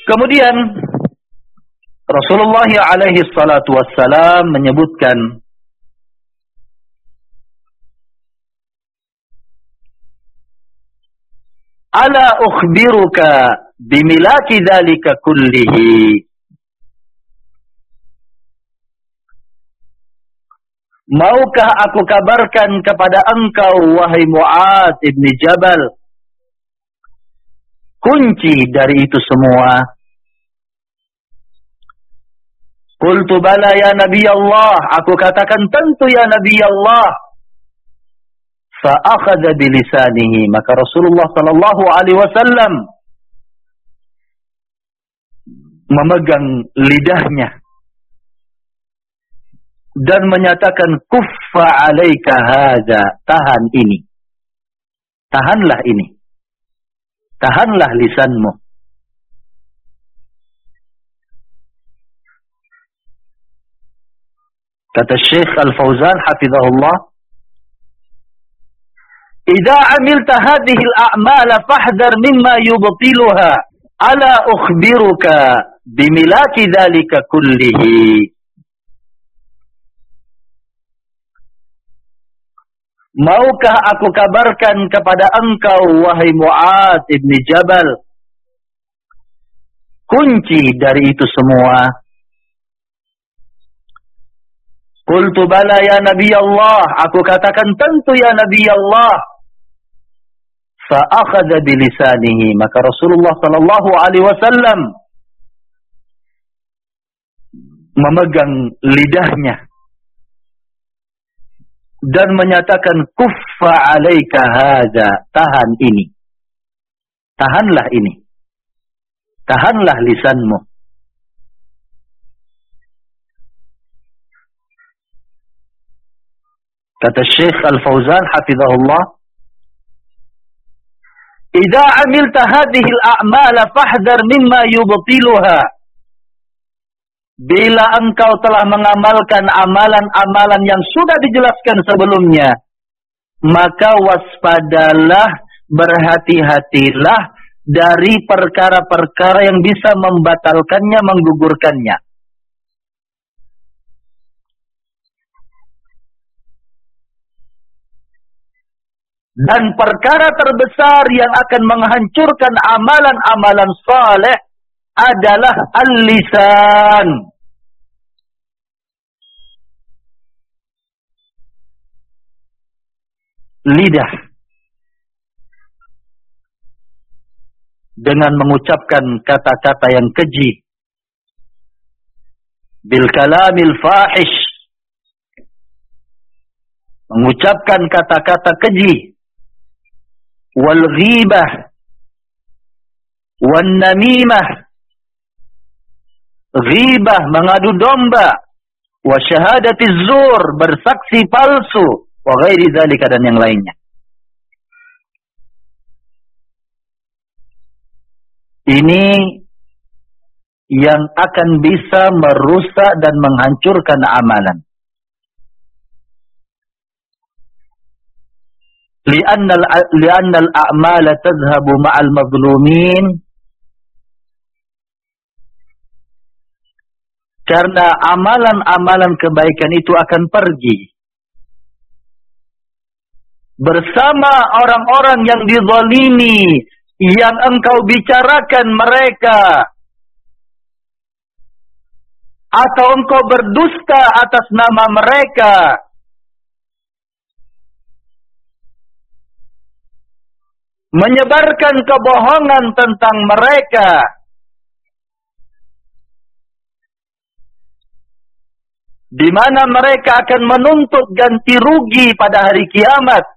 Kemudian Rasulullah alaihi salatu wassalam menyebutkan ala ukhbiruka bimilaki dzalika kullihi. Maukah aku kabarkan kepada engkau, wahai Mu'adz ibn Jabal, kunci dari itu semua? Qultu bala ya Nabi Allah. Aku katakan tentu ya Nabi Allah. Fa'akhadha bilisanihi. Maka Rasulullah sallallahu alaihi wasallam memegang lidahnya dan menyatakan, kuffa alaika hadza, tahan ini. Tahanlah ini. Tahanlah lisanmu. Kata Syekh Al-Fauzan hafizahullah, "Idza 'amilta hadhihi al-a'mala fahdhar mimma yubtiluha. Ala ukhbiruka bimilaki dzalika kullihi." Maukah aku kabarkan kepada engkau, wahai Mu'adz ibn Jabal, kunci dari itu semua? Qultu bala ya Nabi Allah. Aku katakan tentu ya Nabi Allah. Fa'akhadha bilisanihi. Maka Rasulullah sallallahu alaihi wasallam memegang lidahnya dan menyatakan, kuffa alaika hadza, tahan ini. Tahanlah ini. Tahanlah lisanmu. Kata Syekh Al-Fauzan hafizahullah, "Idza 'amilta hadhihi al-a'mala fahdhar mimma yubtiluha." Bila engkau telah mengamalkan amalan-amalan yang sudah dijelaskan sebelumnya, maka waspadalah, berhati-hatilah dari perkara-perkara yang bisa membatalkannya, menggugurkannya. Dan perkara terbesar yang akan menghancurkan amalan-amalan saleh adalah al-lisan. Lidah. Dengan mengucapkan kata-kata yang keji. Bil kalamil fahish. Mengucapkan kata-kata keji. Wal ghibah. Wan namimah. Ghibah, mengadu domba, wa syahadati zur, bersaksi palsu, wa ghairi dzalika, dan yang lainnya. Ini yang akan bisa merusak dan menghancurkan amalan. Li'anna al-a'mala tadhhabu ma'al mazlumin. Karena amalan-amalan kebaikan itu akan pergi bersama orang-orang yang dizalimi, yang engkau bicarakan mereka, atau engkau berdusta atas nama mereka, menyebarkan kebohongan tentang mereka, di mana mereka akan menuntut ganti rugi pada hari kiamat.